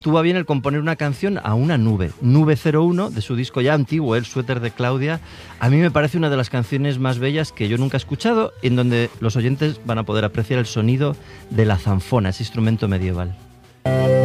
tuvo bien el componer una canción a una nube, Nube 01, de su disco ya antiguo, El suéter de Claudia. A mí me parece una de las canciones más bellas que yo nunca he escuchado, en donde los oyentes van a poder apreciar el sonido de la zanfona, ese instrumento medieval.